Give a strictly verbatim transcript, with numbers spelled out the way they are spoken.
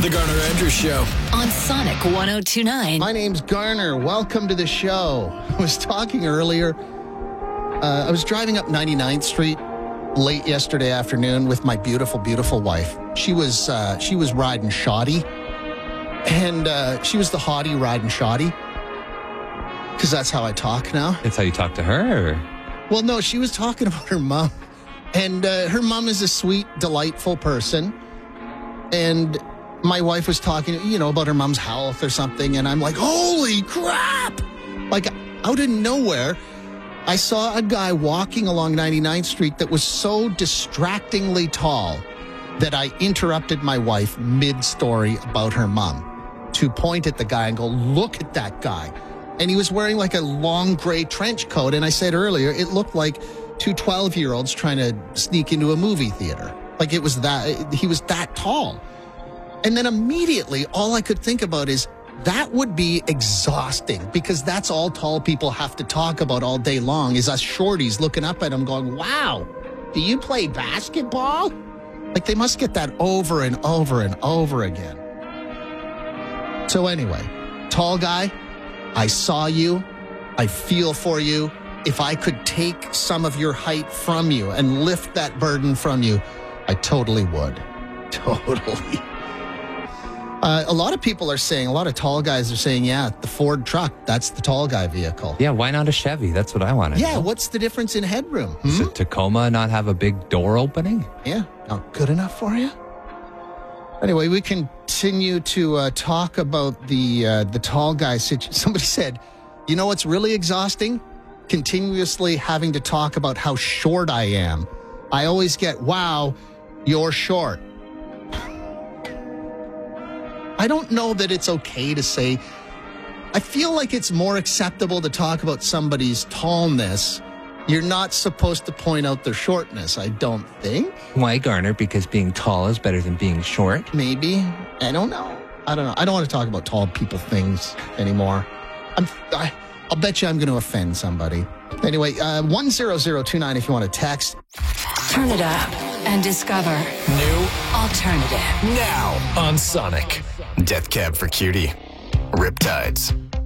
The Garner Andrews Show on Sonic one oh two point nine. My name's Garner. Welcome to the show. I was talking earlier. Uh, I was driving up ninety-ninth Street late yesterday afternoon with my beautiful, beautiful wife. She was uh, she was riding shoddy, and uh, she was the hottie riding shoddy, because that's how I talk now. That's how you talk to her? Well, no, she was talking about her mom, and uh, her mom is a sweet, delightful person, and my wife was talking, you know, about her mom's health or something, and I'm like, holy crap! Like, out of nowhere, I saw a guy walking along ninety-ninth Street that was so distractingly tall that I interrupted my wife mid-story about her mom to point at the guy and go, look at that guy. And he was wearing like a long gray trench coat, and I said earlier, it looked like two twelve-year-olds trying to sneak into a movie theater. Like, it was that, he was that tall. And then immediately, all I could think about is that would be exhausting, because that's all tall people have to talk about all day long, is us shorties looking up at him going, wow, do you play basketball? Like, they must get that over and over and over again. So anyway, tall guy, I saw you. I feel for you. If I could take some of your height from you and lift that burden from you, I totally would. Totally. Uh, a lot of people are saying, a lot of tall guys are saying, yeah, the Ford truck, that's the tall guy vehicle. Yeah, why not a Chevy? That's what I want to Yeah, know. what's the difference in headroom? Does Hmm? a Tacoma not have a big door opening? Yeah, not good enough for you? Anyway, we continue to uh, talk about the uh, the tall guy situation. Somebody said, you know what's really exhausting? Continuously having to talk about how short I am. I always get, wow, you're short. I don't know that it's okay to say. I feel like it's more acceptable to talk about somebody's tallness. You're not supposed to point out their shortness, I don't think. Why, Garner? Because being tall is better than being short? Maybe. I don't know. I don't know. I don't want to talk about tall people things anymore. I'm, I, I'll bet you I'm going to offend somebody. Anyway, uh, one zero zero two nine if you want to text. Turn it up and discover new alternative. now on Sonic. Death Cab for Cutie. Riptides.